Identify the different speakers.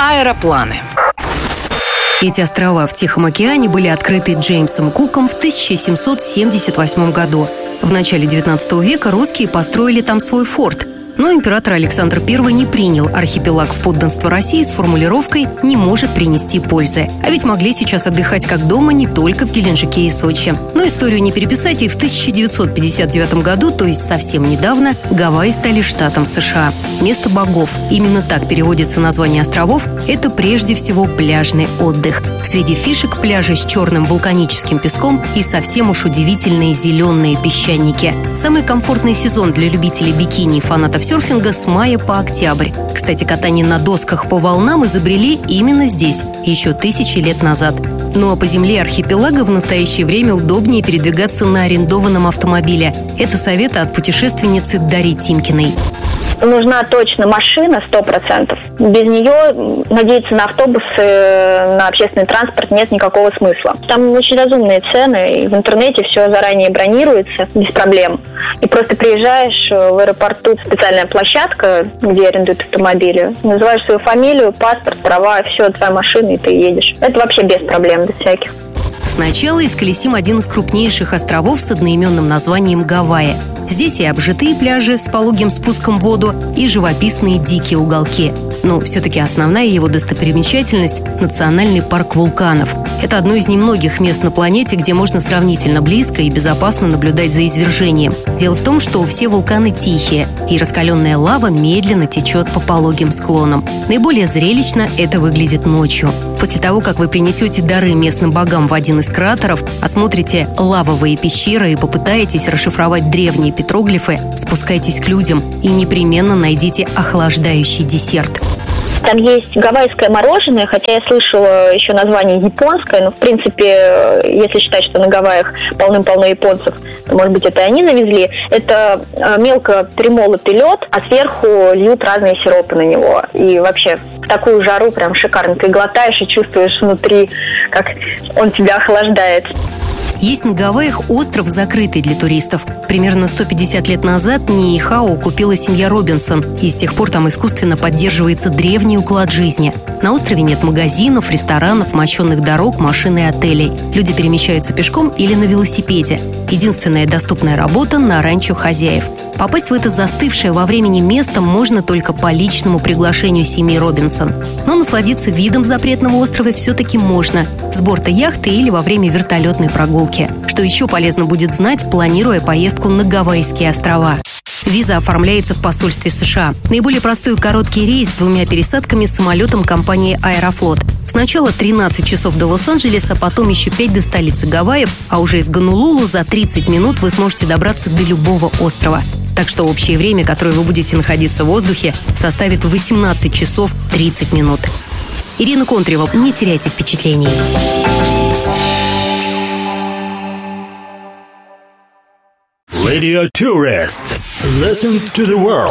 Speaker 1: Аэропланы. Эти острова в Тихом океане были открыты Джеймсом Куком в 1778 году. В начале XIX века русские построили там свой форт. Но император Александр I не принял архипелаг в подданство России с формулировкой «не может принести пользы». А ведь могли сейчас отдыхать как дома не только в Геленджике и Сочи. Но историю не переписать, и в 1959 году, то есть совсем недавно, Гавайи стали штатом США. Место богов. Именно так переводится название островов. Это прежде всего пляжный отдых. Среди фишек пляжи с черным вулканическим песком и совсем уж удивительные зеленые песчаники. Самый комфортный сезон для любителей бикини и фанатов серфинга с мая по октябрь. Кстати, катание на досках по волнам изобрели именно здесь, еще тысячи лет назад. Ну а по земле архипелага в настоящее время удобнее передвигаться на арендованном автомобиле. Это совет от путешественницы Дарьи Тимкиной.
Speaker 2: Нужна точно машина 100%. Без нее надеяться на автобусы, на общественный транспорт нет никакого смысла. Там очень разумные цены, и в интернете все заранее бронируется без проблем. И просто приезжаешь в аэропорту, специальная площадка, где арендуют автомобили, называешь свою фамилию, паспорт, права, все, твоя машина, и ты едешь. Это вообще без проблем, без всяких.
Speaker 1: Сначала исколесим один из крупнейших островов с одноименным названием Гавайи. Здесь и обжитые пляжи с пологим спуском в воду, и живописные дикие уголки. Но все-таки основная его достопримечательность – национальный парк вулканов. Это одно из немногих мест на планете, где можно сравнительно близко и безопасно наблюдать за извержением. Дело в том, что все вулканы тихие, и раскаленная лава медленно течет по пологим склонам. Наиболее зрелищно это выглядит ночью. После того, как вы принесете дары местным богам в один из кратеров, осмотрите лавовые пещеры и попытаетесь расшифровать древние петроглифы, спускайтесь к людям и непременно найдите охлаждающий десерт.
Speaker 2: Там есть гавайское мороженое, хотя я слышала еще название японское, но в принципе, если считать, что на Гавайях полным-полно японцев, то, может быть, это они завезли. Это мелко перемолотый лед, а сверху льют разные сиропы на него. И вообще в такую жару прям шикарно. Ты глотаешь и чувствуешь внутри, как он тебя охлаждает.
Speaker 1: Есть на Гавайях остров, закрытый для туристов. Примерно 150 лет назад Нихао купила семья Робинсон, и с тех пор там искусственно поддерживается древний уклад жизни. На острове нет магазинов, ресторанов, мощенных дорог, машин и отелей. Люди перемещаются пешком или на велосипеде. Единственная доступная работа на ранчо хозяев. Попасть в это застывшее во времени место можно только по личному приглашению семьи Робинсон. Но насладиться видом запретного острова все-таки можно с борта яхты или во время вертолетной прогулки. Что еще полезно будет знать, планируя поездку на Гавайские острова. Виза оформляется в посольстве США. Наиболее простой и короткий рейс с 2 пересадками самолетом компании «Аэрофлот». Сначала 13 часов до Лос-Анджелеса, потом еще 5 до столицы Гавайев, а уже из Гонолулу за 30 минут вы сможете добраться до любого острова. Так что общее время, которое вы будете находиться в воздухе, составит 18 часов 30 минут. Ирина Контрева, не теряйте впечатлений.
Speaker 3: Radio Tourist listens to the world.